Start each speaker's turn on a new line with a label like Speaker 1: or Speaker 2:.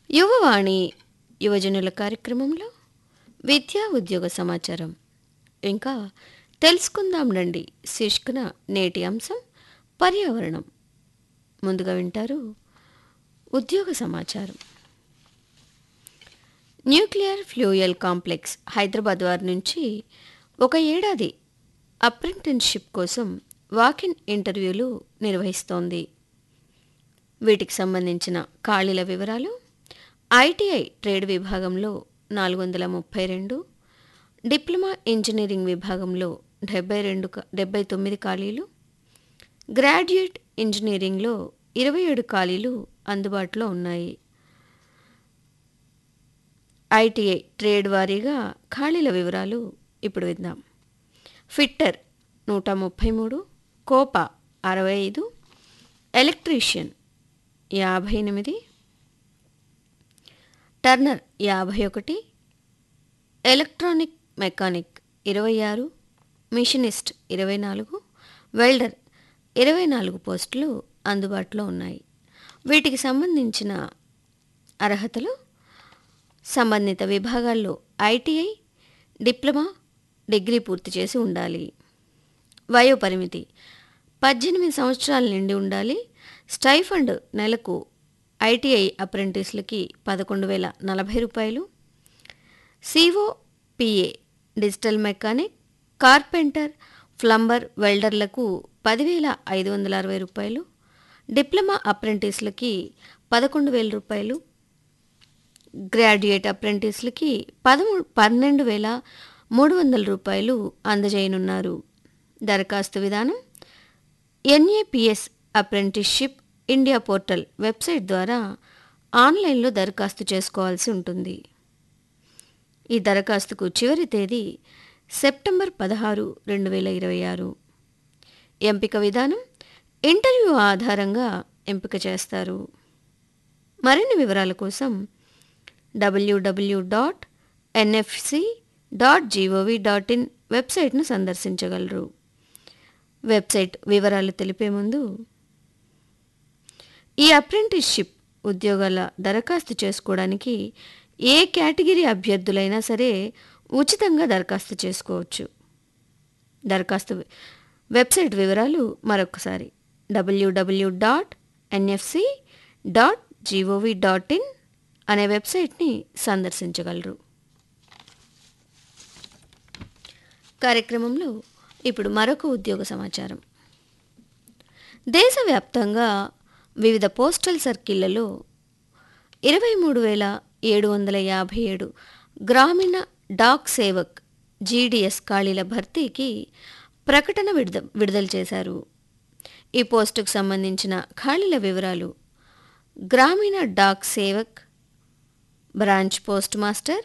Speaker 1: యువవాణి యువజనుల కార్యక్రమంలో విద్యా ఉద్యోగ సమాచారం ఇంకా తెలుసుకుందాం రండి శీర్షికన నేటి అంశం పర్యావరణం. ముందుగా వింటారు ఉద్యోగ సమాచారం. న్యూక్లియర్ ఫ్యూయల్ కాంప్లెక్స్ హైదరాబాద్ వారి నుంచి ఒక ఏడాది అప్రెంటిస్షిప్ కోసం వాకిన్ ఇంటర్వ్యూలు నిర్వహిస్తోంది. వీటికి సంబంధించిన ఖాళీల వివరాలు: ఐటీఐ ట్రేడ్ విభాగంలో 432, డిప్లొమా ఇంజనీరింగ్ విభాగంలో 79 ఖాళీలు, గ్రాడ్యుయేట్ ఇంజనీరింగ్లో 27 ఖాళీలు అందుబాటులో ఉన్నాయి. ఐటీఐ ట్రేడ్ వారీగా ఖాళీల వివరాలు ఇప్పుడు విందాం. Fitter 133, Copa 65, electrician 58, Turner 51, electronic mechanic 26, machinist 24, welder 24 పోస్టులు అందుబాటులో ఉన్నాయి. వీటికి సంబంధించిన అర్హతలు: సంబంధిత విభాగాల్లో ఐటీఐ, డిప్లొమా, డిగ్రీ పూర్తి చేసి ఉండాలి. వయోపరిమితి 18 సంవత్సరాల నిండి ఉండాలి. స్టైఫండ్ నెలకు ఐటీఐ అప్రెంటిస్లకి 11,040 రూపాయలు, COPA digital mechanic, carpenter, plumber, వెల్డర్లకు 10,560 రూపాయలు, డిప్లొమా అప్రెంటిస్లకి 11,000 రూపాయలు, గ్రాడ్యుయేట్ అప్రెంటిస్లకి 12,300 రూపాయలు అందజేయనున్నారు. దరఖాస్తు విధానం: NAPS apprenticeship India portal website ద్వారా ఆన్లైన్లో దరఖాస్తు చేసుకోవాల్సి ఉంటుంది. ఈ దరఖాస్తుకు చివరి తేదీ సెప్టెంబర్ 16, 2026. ఎంపిక విధానం: ఇంటర్వ్యూ ఆధారంగా ఎంపిక చేస్తారు. మరిన్ని వివరాల కోసం www.nfc.gov.in వెబ్సైట్ను సందర్శించగలరు. వెబ్సైట్ వివరాలు తెలిపే ముందు ఈ అప్రెంటిస్షిప్ ఉద్యోగాల దరఖాస్తు చేసుకోవడానికి ఏ కేటగిరీ అభ్యర్థులైనా సరే ఉచితంగా దరఖాస్తు చేసుకోవచ్చు. దరఖాస్తు వెబ్సైట్ వివరాలు మరొకసారి www.nfc.gov.in అనే వెబ్సైట్ని సందర్శించగలరు. కార్యక్రమంలో ఇప్పుడు మరొక ఉద్యోగ సమాచారం. దేశవ్యాప్తంగా వివిధ పోస్టల్ సర్కిళ్లలో 23,757 గ్రామీణ డాక్ సేవక్ జీడీఎస్ ఖాళీల భర్తీకి ప్రకటన విడుదల చేశారు. ఈ పోస్టుకు సంబంధించిన ఖాళీల వివరాలు: గ్రామీణ dock Sevak, branch post master,